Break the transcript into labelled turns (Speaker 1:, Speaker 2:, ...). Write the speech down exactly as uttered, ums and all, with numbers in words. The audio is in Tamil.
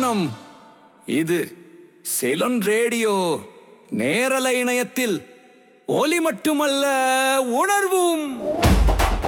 Speaker 1: சமாதானம். இது சிலோன் ரேடியோ நேரலை இணையத்தில் ஒலி மட்டுமல்ல, உணர்வும்.